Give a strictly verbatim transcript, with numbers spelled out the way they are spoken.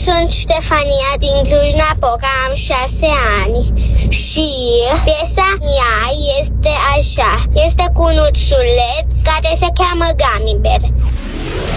sunt Ștefania din Cluj-Napoca, am șase ani și piesa mea este așa. Este cu un ursuleț care se cheamă Gummy Bear.